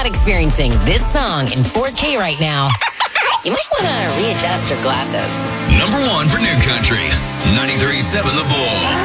not experiencing this song in 4K right now, you might want to readjust your glasses. Number 1 for New Country, 93.7 The Bull.